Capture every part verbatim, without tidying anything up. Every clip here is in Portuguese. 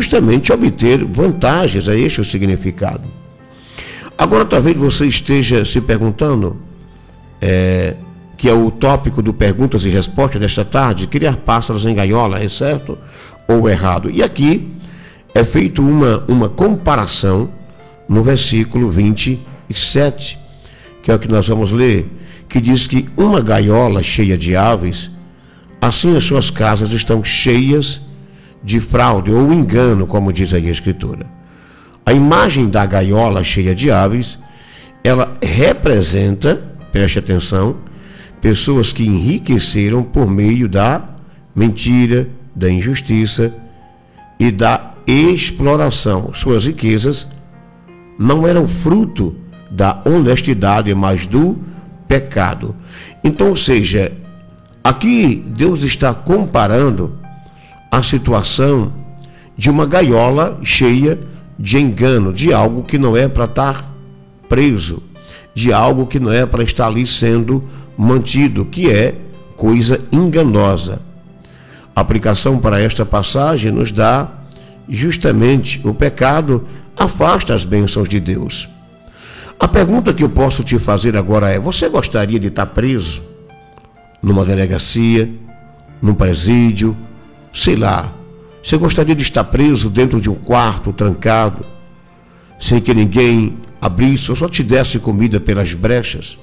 justamente obter vantagens. É este o significado. Agora, talvez você esteja se perguntando, é, que é o tópico do perguntas e respostas desta tarde, criar pássaros em gaiola, é certo ou errado? E aqui é feito uma, uma comparação no versículo vinte e sete, que é o que nós vamos ler, que diz que uma gaiola cheia de aves, assim as suas casas estão cheias de fraude ou engano, como diz aí a Escritura. A imagem da gaiola cheia de aves, ela representa, preste atenção, pessoas que enriqueceram por meio da mentira, da injustiça e da exploração. Suas riquezas não eram fruto da honestidade, mas do pecado. Então, ou seja, aqui Deus está comparando a situação de uma gaiola cheia de engano, de algo que não é para estar preso, de algo que não é para estar ali sendo mantido, que é coisa enganosa. A aplicação para esta passagem nos dá justamente o pecado afasta as bênçãos de Deus. A pergunta que eu posso te fazer agora é: você gostaria de estar preso numa delegacia, num presídio, sei lá? Você gostaria de estar preso dentro de um quarto, trancado, sem que ninguém abrisse ou só te desse comida pelas brechas?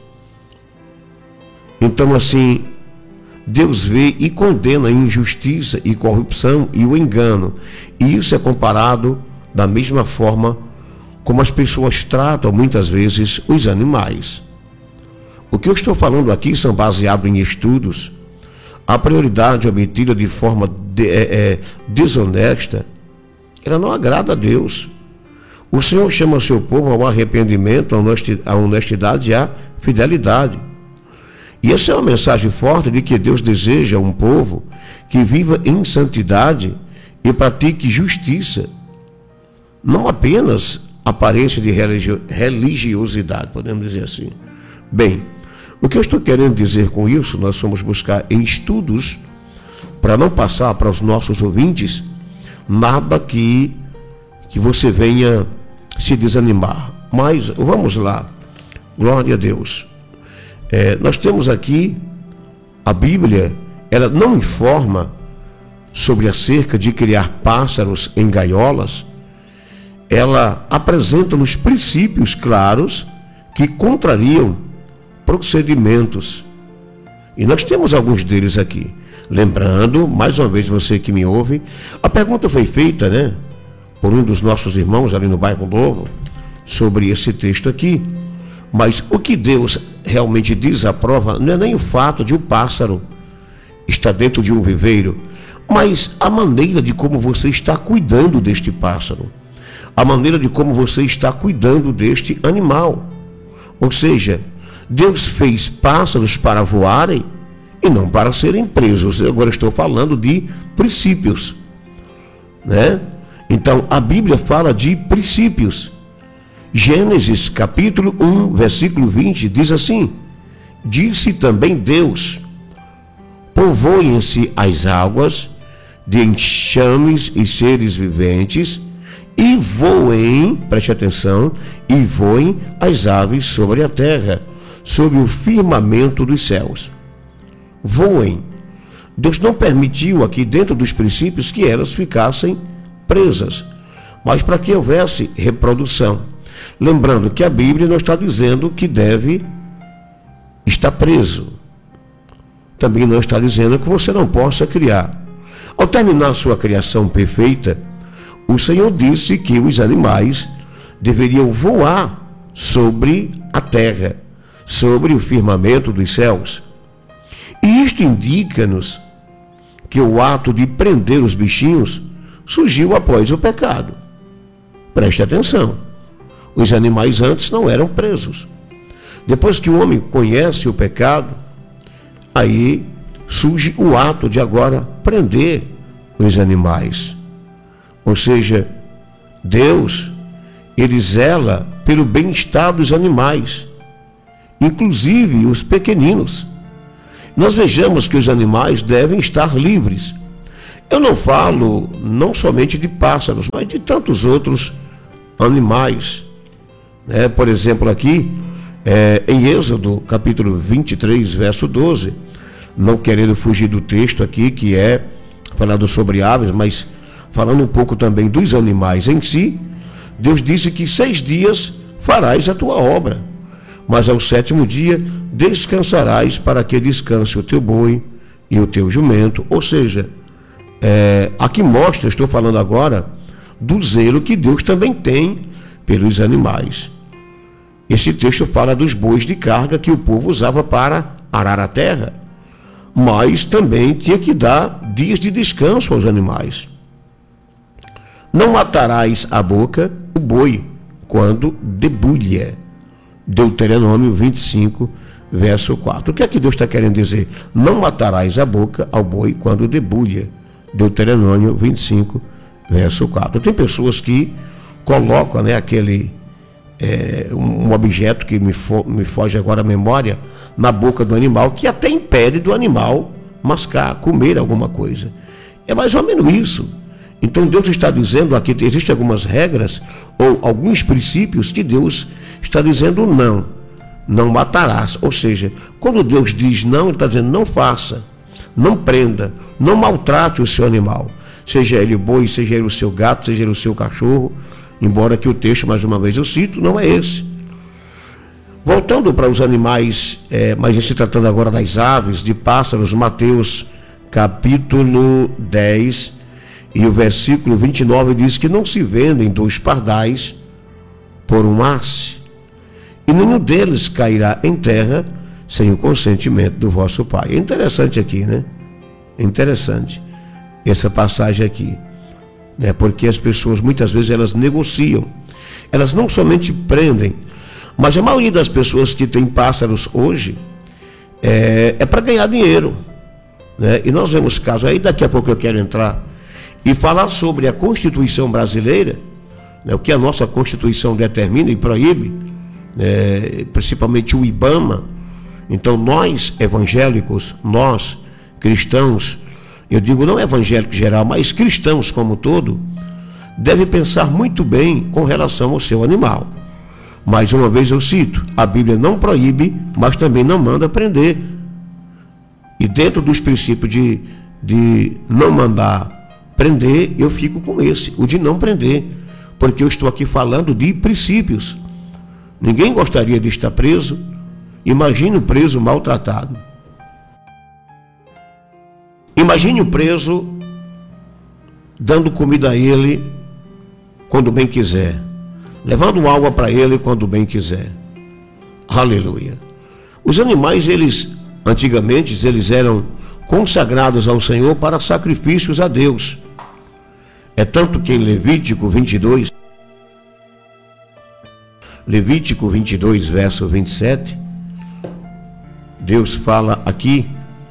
Então, assim, Deus vê e condena a injustiça e corrupção e o engano. E isso é comparado da mesma forma como as pessoas tratam muitas vezes os animais. O que eu estou falando aqui são baseados em estudos. A prioridade obtida de forma de, é, é, desonesta, ela não agrada a Deus. O Senhor chama o seu povo ao arrependimento, à honestidade e à fidelidade. E essa é uma mensagem forte de que Deus deseja um povo que viva em santidade e pratique justiça, não apenas aparência de religio- religiosidade, podemos dizer assim. Bem, o que eu estou querendo dizer com isso, nós vamos buscar em estudos, para não passar para os nossos ouvintes nada que, que você venha se desanimar. Mas vamos lá, glória a Deus. É, nós temos aqui a Bíblia, ela não informa sobre acerca de criar pássaros em gaiolas. Ela apresenta-nos princípios claros que contrariam procedimentos. E nós temos alguns deles aqui. Lembrando, mais uma vez você que me ouve, a pergunta foi feita, né, por um dos nossos irmãos ali no Bairro Novo, sobre esse texto aqui. Mas o que Deus realmente desaprova não é nem o fato de o pássaro estar dentro de um viveiro, mas a maneira de como você está cuidando deste pássaro, a maneira de como você está cuidando deste animal. Ou seja, Deus fez pássaros para voarem e não para serem presos. Eu agora estou falando de princípios, né? Então a Bíblia fala de princípios. Gênesis capítulo um, versículo vinte, diz assim: disse também Deus, povoem-se as águas de enxames e seres viventes, e voem, preste atenção, e voem as aves sobre a terra, sobre o firmamento dos céus. Voem. Deus não permitiu aqui dentro dos princípios que elas ficassem presas, mas para que houvesse reprodução. Lembrando que a Bíblia não está dizendo que deve estar preso. Também não está dizendo que você não possa criar. Ao terminar sua criação perfeita, o Senhor disse que os animais deveriam voar sobre a terra, sobre o firmamento dos céus. E isto indica-nos que o ato de prender os bichinhos surgiu após o pecado. Preste atenção. Os animais antes não eram presos. Depois que o homem conhece o pecado, aí surge o ato de agora prender os animais. Ou seja, Deus, ele zela pelo bem-estar dos animais, inclusive os pequeninos. Nós vejamos que os animais devem estar livres. Eu não falo não somente de pássaros, mas de tantos outros animais. É, por exemplo, aqui, é, em Êxodo, capítulo vinte e três, verso doze, não querendo fugir do texto aqui, que é falando sobre aves, mas falando um pouco também dos animais em si, Deus disse que seis dias farás a tua obra, mas ao sétimo dia descansarás, para que descanse o teu boi e o teu jumento. Ou seja, é, aqui mostra, estou falando agora, do zelo que Deus também tem pelos animais. Esse texto fala dos bois de carga que o povo usava para arar a terra, mas também tinha que dar dias de descanso aos animais. Não matarás a boca o boi quando debulha. Deuteronômio vinte e cinco, verso quatro. O que é que Deus está querendo dizer? Não matarás a boca ao boi quando debulha. Deuteronômio vinte e cinco, verso quatro. Tem pessoas que colocam, né, aquele é, um objeto que me, fo, me foge agora a memória, na boca do animal, que até impede do animal mascar, comer alguma coisa. É mais ou menos isso. Então Deus está dizendo aqui, existem algumas regras ou alguns princípios que Deus está dizendo não, não matarás. Ou seja, quando Deus diz não, Ele está dizendo não faça, não prenda, não maltrate o seu animal, seja ele boi, seja ele o seu gato, seja ele o seu cachorro, embora que o texto, mais uma vez eu cito, não é esse. Voltando para os animais, é, mas se tratando agora das aves, de pássaros, Mateus capítulo dez, e o versículo vinte e nove diz que não se vendem dois pardais por um asse, e nenhum deles cairá em terra sem o consentimento do vosso Pai. É interessante aqui, né? É interessante essa passagem aqui, né? Porque as pessoas muitas vezes elas negociam, elas não somente prendem, mas a maioria das pessoas que tem pássaros hoje é, é para ganhar dinheiro, né? E nós vemos casos aí, daqui a pouco eu quero entrar e falar sobre a Constituição brasileira, né, o que a nossa Constituição determina e proíbe, né, principalmente o IBAMA. Então nós evangélicos, nós cristãos, eu digo não evangélico geral, mas cristãos como todo, deve pensar muito bem com relação ao seu animal. Mais uma vez eu cito, a Bíblia não proíbe, mas também não manda prender. E dentro dos princípios de, de não mandar prender, eu fico com esse, o de não prender, porque eu estou aqui falando de princípios. Ninguém gostaria de estar preso. Imagine o preso maltratado. Imagine o preso dando comida a ele quando bem quiser, levando água para ele quando bem quiser. Aleluia. Os animais, eles, antigamente, eles eram consagrados ao Senhor para sacrifícios a Deus. É tanto que em Levítico vinte e dois, Levítico vinte e dois, verso vinte e sete, Deus fala aqui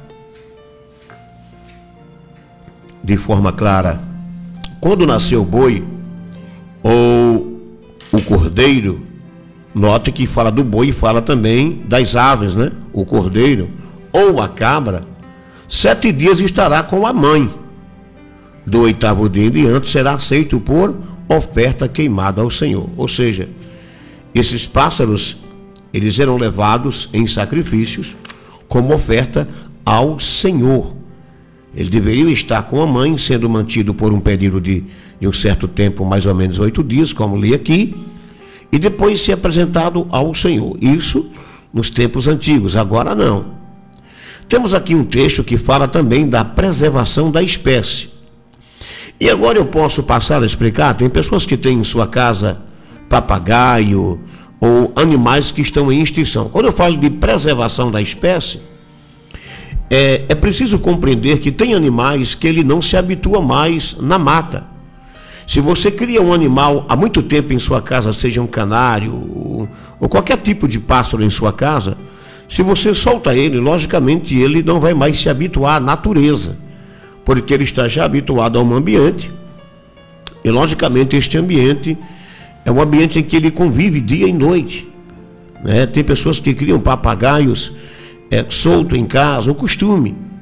de forma clara: quando nasceu o boi ou o cordeiro, note que fala do boi e fala também das aves, né? O cordeiro ou a cabra, sete dias estará com a mãe. Do oitavo dia em diante será aceito por oferta queimada ao Senhor. Ou seja, esses pássaros, eles eram levados em sacrifícios como oferta ao Senhor. Ele deveria estar com a mãe, sendo mantido por um período de, de um certo tempo, mais ou menos oito dias, como li aqui, e depois ser apresentado ao Senhor. Isso nos tempos antigos, agora não. Temos aqui um texto que fala também da preservação da espécie. E agora eu posso passar a explicar. Tem pessoas que têm em sua casa papagaio ou animais que estão em extinção. Quando eu falo de preservação da espécie, é, é preciso compreender que tem animais que ele não se habitua mais na mata. Se você cria um animal há muito tempo em sua casa, seja um canário ou, ou qualquer tipo de pássaro em sua casa, se você solta ele, logicamente ele não vai mais se habituar à natureza, porque ele está já habituado a um ambiente, e logicamente este ambiente é um ambiente em que ele convive dia e noite, né? Tem pessoas que criam papagaios é, solto em casa, o costume.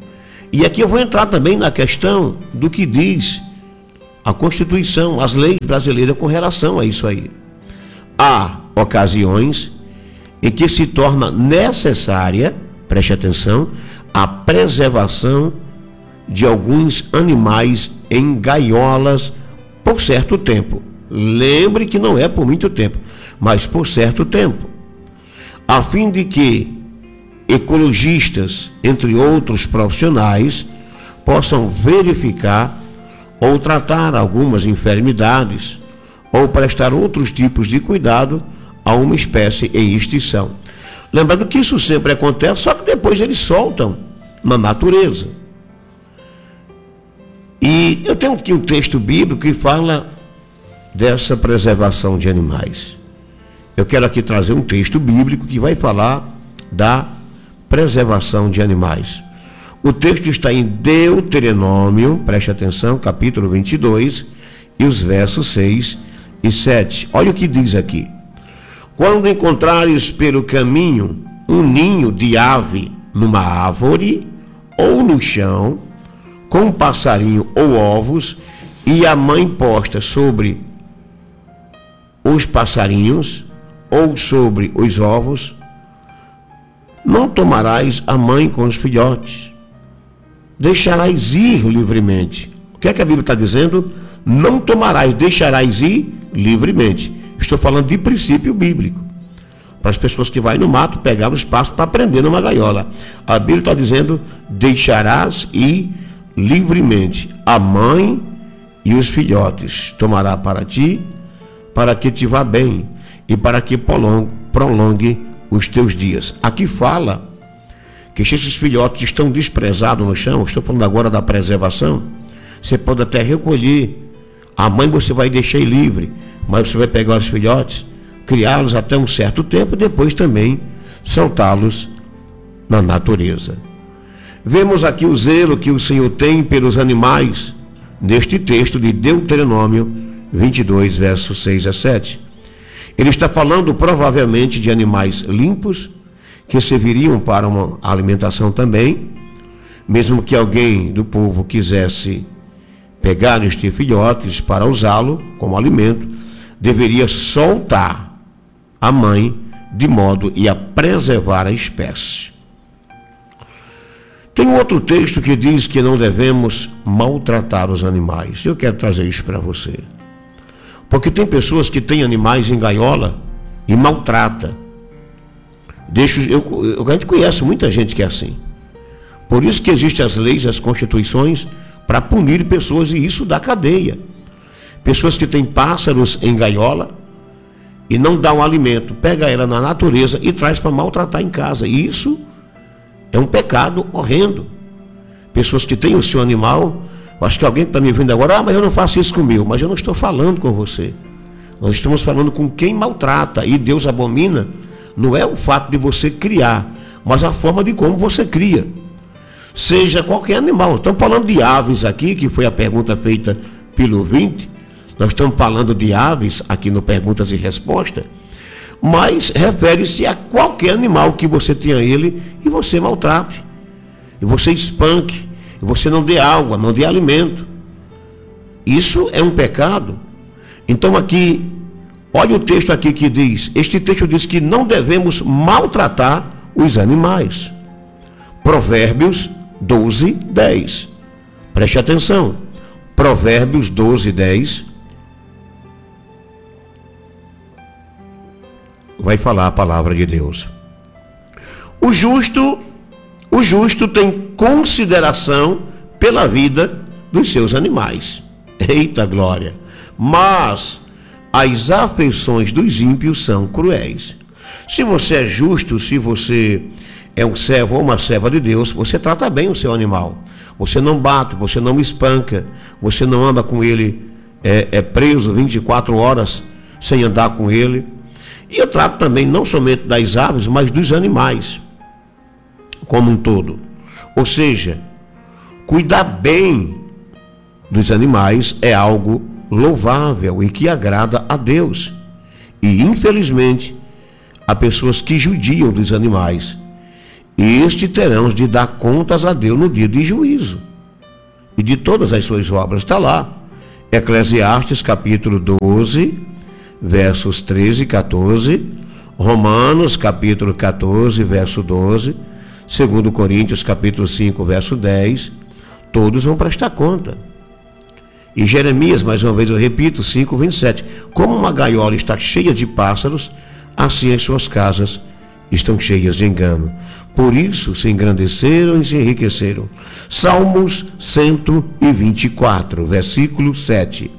E aqui eu vou entrar também na questão do que diz a Constituição, as leis brasileiras com relação a isso aí. Há ocasiões em que se torna necessária, preste atenção, a preservação de alguns animais em gaiolas por certo tempo. Lembre que não é por muito tempo, mas por certo tempo, a fim de que ecologistas, entre outros profissionais, possam verificar ou tratar algumas enfermidades ou prestar outros tipos de cuidado a uma espécie em extinção. Lembrando que isso sempre acontece, só que depois eles soltam na natureza. E eu tenho aqui um texto bíblico que fala dessa preservação de animais. Eu quero aqui trazer um texto bíblico que vai falar da preservação de animais. O texto está em Deuteronômio, preste atenção, capítulo vinte e dois, e os versos seis e sete. Olha o que diz aqui. Quando encontrares pelo caminho um ninho de ave numa árvore ou no chão, com um passarinho ou ovos, e a mãe posta sobre os passarinhos ou sobre os ovos, não tomarás a mãe com os filhotes, deixarás ir livremente. O que é que a Bíblia está dizendo? Não tomarás, deixarás ir livremente. Estou falando de princípio bíblico, para as pessoas que vão no mato pegar o espaço para prender numa gaiola. A Bíblia está dizendo: deixarás ir livremente a mãe e os filhotes, tomará para ti, para que te vá bem e para que prolongue, prolongue os teus dias. Aqui fala que se esses filhotes estão desprezados no chão, estou falando agora da preservação, você pode até recolher, a mãe você vai deixar livre, mas você vai pegar os filhotes, criá-los até um certo tempo e depois também soltá-los na natureza. Vemos aqui o zelo que o Senhor tem pelos animais neste texto de Deuteronômio vinte e dois, versos seis a sete. Ele está falando provavelmente de animais limpos que serviriam para uma alimentação também, mesmo que alguém do povo quisesse pegar estes filhotes para usá-lo como alimento, deveria soltar a mãe de modo a preservar a espécie. Tem um outro texto que diz que não devemos maltratar os animais. Eu quero trazer isso para você. Porque tem pessoas que têm animais em gaiola e maltrata. Deixa, eu, eu, a gente conhece muita gente que é assim. Por isso que existem as leis, as constituições, para punir pessoas, e isso dá cadeia. Pessoas que têm pássaros em gaiola e não dão alimento, pega ela na natureza e traz para maltratar em casa. E isso é um pecado horrendo. Pessoas que têm o seu animal, acho que alguém está me vendo agora, ah, mas eu não faço isso com o meu. Mas eu não estou falando com você. Nós estamos falando com quem maltrata, e Deus abomina. Não é o fato de você criar, mas a forma de como você cria. Seja qualquer animal. Estamos falando de aves aqui, que foi a pergunta feita pelo ouvinte. Nós estamos falando de aves aqui no Perguntas e Respostas, mas refere-se a qualquer animal que você tenha ele e você maltrate, e você espanque, e você não dê água, não dê alimento. Isso é um pecado. Então aqui, olha o texto aqui que diz, este texto diz que não devemos maltratar os animais. Provérbios doze, dez. Preste atenção. Provérbios doze, dez. Vai falar a palavra de Deus. O justo, o justo tem consideração pela vida dos seus animais. Eita glória! Mas as afeições dos ímpios são cruéis. Se você é justo, se você é um servo ou uma serva de Deus, você trata bem o seu animal. Você não bate, você não espanca, você não anda com ele é, é preso vinte e quatro horas sem andar com ele. E eu trato também não somente das aves, mas dos animais como um todo. Ou seja, cuidar bem dos animais é algo louvável e que agrada a Deus. E infelizmente há pessoas que judiam dos animais este terão de dar contas a Deus no dia de juízo. E de todas as suas obras. Está lá. Eclesiastes capítulo doze, versos treze e quatorze. Romanos capítulo quatorze, verso doze. Segundo Coríntios capítulo cinco, verso dez. Todos vão prestar conta. E Jeremias, mais uma vez eu repito, cinco, vinte e sete. Como uma gaiola está cheia de pássaros, assim as suas casas estão cheias de engano. Por isso se engrandeceram e se enriqueceram. Salmos cento e vinte e quatro, versículo sete.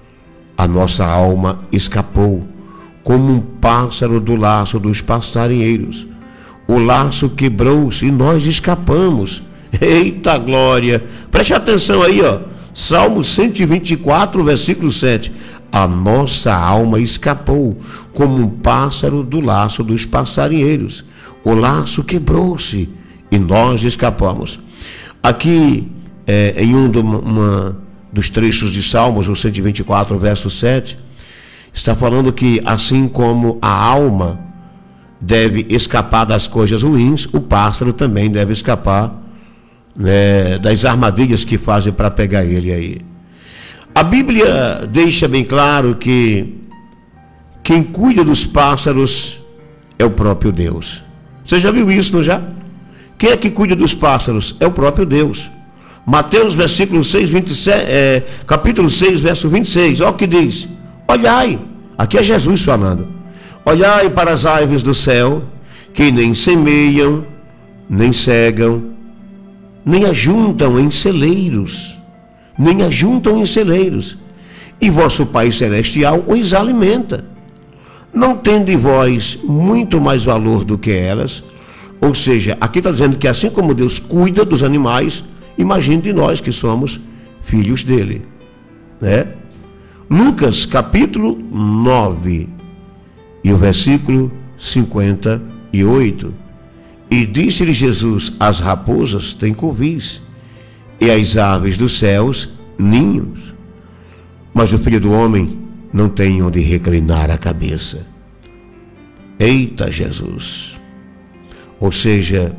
A nossa alma escapou, como um pássaro do laço dos passarinheiros. O laço quebrou-se e nós escapamos. Eita glória! Preste atenção aí, ó. Salmo cento e vinte e quatro, versículo sete. A nossa alma escapou, como um pássaro do laço dos passarinheiros. O laço quebrou-se e nós escapamos. Aqui, é, em um do, uma, dos trechos de Salmos, o cento e vinte e quatro, verso sete, está falando que assim como a alma deve escapar das coisas ruins, o pássaro também deve escapar, né, das armadilhas que fazem para pegar ele aí. A Bíblia deixa bem claro que quem cuida dos pássaros é o próprio Deus. Você já viu isso, não já? Quem é que cuida dos pássaros? É o próprio Deus. Mateus, versículo seis, vinte e sete, é, capítulo seis, verso vinte e seis, olha o que diz. Olhai, aqui é Jesus falando. Olhai para as aves do céu, que nem semeiam, nem cegam, nem ajuntam em celeiros, nem ajuntam em celeiros, e vosso Pai Celestial os alimenta. Não tende vós muito mais valor do que elas? Ou seja, aqui está dizendo que assim como Deus cuida dos animais, imagine de nós que somos filhos dele, né? Lucas capítulo nove e o versículo cinquenta e oito. E disse-lhe Jesus: as raposas têm covis, e as aves dos céus ninhos, mas o Filho do Homem não tem onde reclinar a cabeça. Eita Jesus! Ou seja,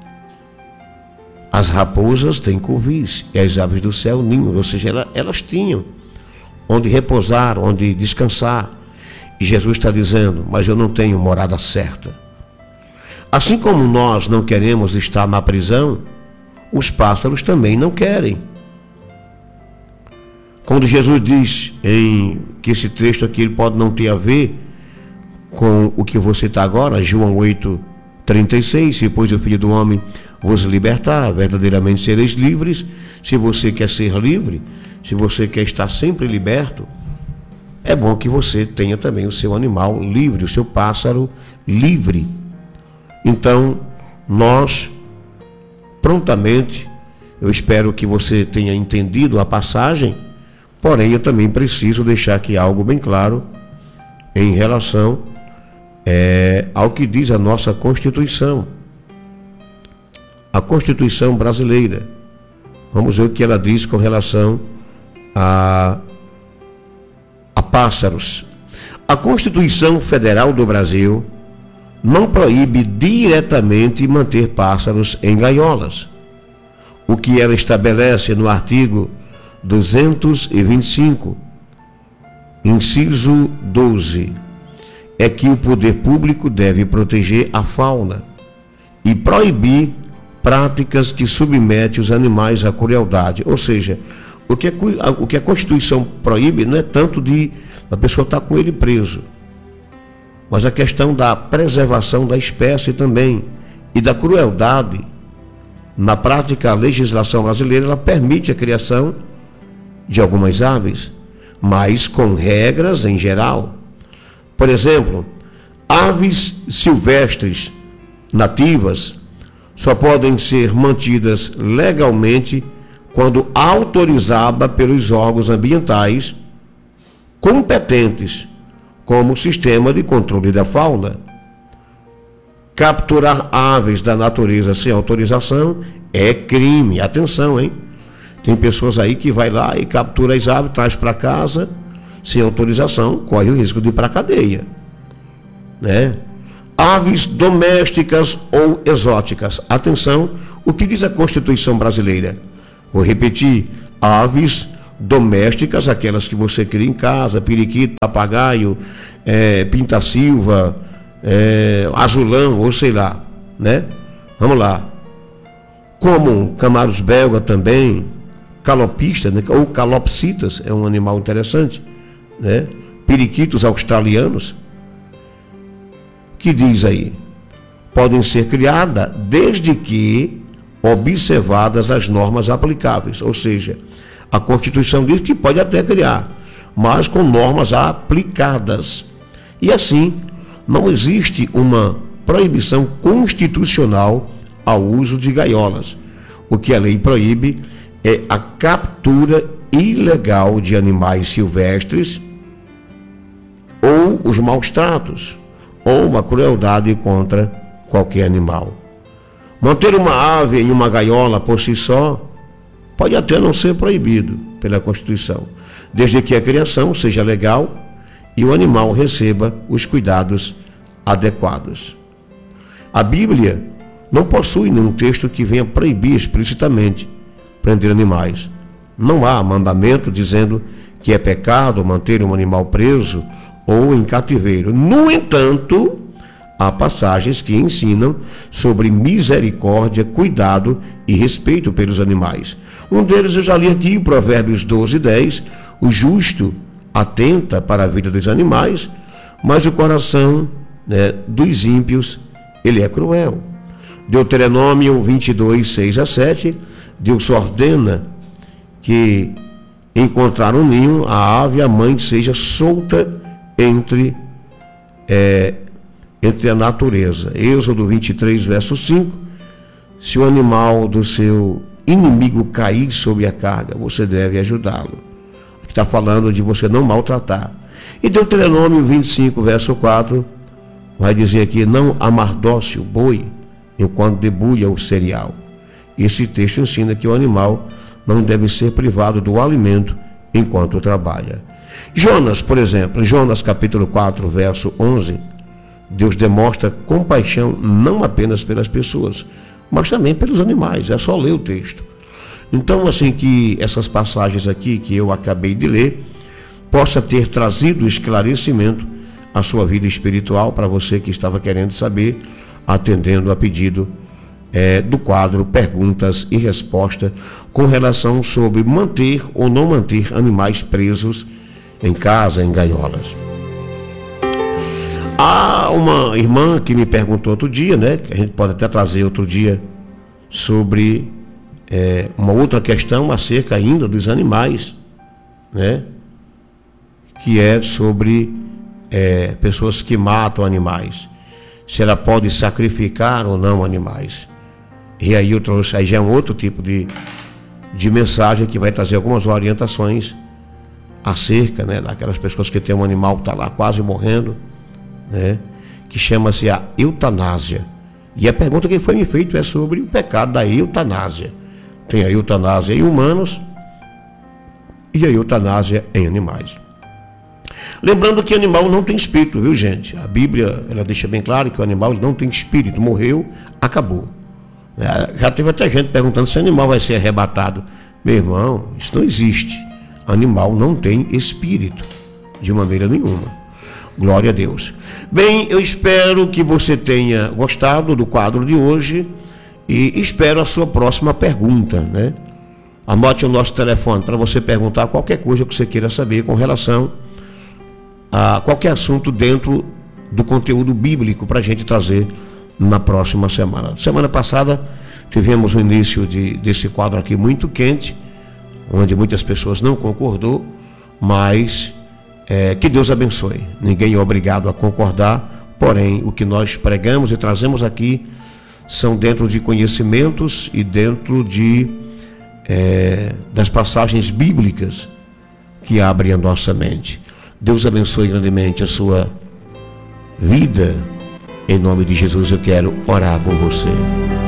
as raposas têm covis e as aves do céu ninhos, ou seja, elas, elas tinham onde repousar, onde descansar. E Jesus está dizendo: mas eu não tenho morada certa. Assim como nós não queremos estar na prisão, os pássaros também não querem. Quando Jesus diz em, que esse texto aqui ele pode não ter a ver com o que você está agora, João oito, trinta e seis, se depois o Filho do Homem vos libertar, verdadeiramente sereis livres. Se você quer ser livre, se você quer estar sempre liberto, é bom que você tenha também o seu animal livre, o seu pássaro livre. Então, nós, prontamente, eu espero que você tenha entendido a passagem, porém eu também preciso deixar aqui algo bem claro em relação é, ao que diz a nossa Constituição. A Constituição brasileira. Vamos ver o que ela diz com relação a, a pássaros. A Constituição Federal do Brasil não proíbe diretamente manter pássaros em gaiolas. O que ela estabelece no artigo duzentos e vinte e cinco, inciso doze, é que o poder público deve proteger a fauna e proibir práticas que submetem os animais à crueldade. Ou seja, o que a, o que a Constituição proíbe não é tanto de a pessoa estar com ele preso, mas a questão da preservação da espécie também e da crueldade. Na prática, a legislação brasileira ela permite a criação de algumas aves, mas com regras em geral. Por exemplo, aves silvestres nativas só podem ser mantidas legalmente quando autorizada pelos órgãos ambientais competentes, como o Sistema de Controle da Fauna. Capturar aves da natureza sem autorização é crime. Atenção, hein? Tem pessoas aí que vai lá e captura as aves, traz para casa sem autorização, corre o risco de ir para a cadeia, né? Aves domésticas ou exóticas. Atenção, o que diz a Constituição brasileira? Vou repetir: aves domésticas, aquelas que você cria em casa, periquito, papagaio, é, pinta-silva, é, azulão, ou sei lá, né? Vamos lá. Como camaros belga também, calopista, né? Ou calopsitas, é um animal interessante, né? Periquitos australianos. Que diz aí? Podem ser criadas desde que observadas as normas aplicáveis, ou seja, a Constituição diz que pode até criar, mas com normas aplicadas. E assim, não existe uma proibição constitucional ao uso de gaiolas. O que a lei proíbe é a captura ilegal de animais silvestres ou os maus tratos, ou uma crueldade contra qualquer animal. Manter uma ave em uma gaiola por si só pode até não ser proibido pela Constituição, desde que a criação seja legal e o animal receba os cuidados adequados. A Bíblia não possui nenhum texto que venha proibir explicitamente prender animais. Não há mandamento dizendo que é pecado manter um animal preso ou em cativeiro. No entanto, há passagens que ensinam sobre misericórdia, cuidado e respeito pelos animais. Um deles eu já li aqui, Provérbios doze, dez. O justo atenta para a vida dos animais, mas o coração, né, dos ímpios, ele é cruel. Deuteronômio vinte e dois, seis a sete. Deus ordena que encontrar um ninho, a ave, a mãe, seja solta entre, é, entre a natureza. Êxodo vinte e três, verso cinco. Se o animal do seu inimigo cair sobre a carga, você deve ajudá-lo. Aqui está falando de você não maltratar. E Deuteronômio vinte e cinco, verso quatro, vai dizer aqui: não amardóce o boi enquanto debulha o cereal. Esse texto ensina que o animal não deve ser privado do alimento enquanto trabalha. Jonas, por exemplo, Jonas capítulo quatro, verso onze, Deus demonstra compaixão não apenas pelas pessoas, mas também pelos animais. É só ler o texto. Então, assim, que essas passagens aqui que eu acabei de ler possa ter trazido esclarecimento à sua vida espiritual, para você que estava querendo saber, atendendo a pedido é, do quadro Perguntas e Respostas com relação sobre manter ou não manter animais presos em casa, em gaiolas. Há uma irmã que me perguntou outro dia, né, que a gente pode até trazer outro dia, sobre é, uma outra questão acerca ainda dos animais, né, que é sobre é, pessoas que matam animais, se ela pode sacrificar ou não animais. E aí eu trouxe, aí já é um outro tipo de, de mensagem que vai trazer algumas orientações acerca, né, daquelas pessoas que têm um animal que está lá quase morrendo, né, que chama-se a eutanásia. E a pergunta que foi me feita é sobre o pecado da eutanásia. Tem a eutanásia em humanos e a eutanásia em animais. Lembrando que animal não tem espírito, viu, gente? A Bíblia, ela deixa bem claro que o animal não tem espírito. Morreu, acabou. Já teve até gente perguntando se o animal vai ser arrebatado. Meu irmão, isso não existe. Animal não tem espírito, de maneira nenhuma. Glória a Deus. Bem, eu espero que você tenha gostado do quadro de hoje e espero a sua próxima pergunta, né? Anote o nosso telefone para você perguntar qualquer coisa que você queira saber com relação a qualquer assunto dentro do conteúdo bíblico para a gente trazer na próxima semana. Semana passada tivemos o início de, desse quadro aqui muito quente, onde muitas pessoas não concordou, mas é, que Deus abençoe. Ninguém é obrigado a concordar, porém o que nós pregamos e trazemos aqui são dentro de conhecimentos e dentro de é, das passagens bíblicas que abrem a nossa mente. Deus abençoe grandemente a sua vida. Em nome de Jesus eu quero orar com você.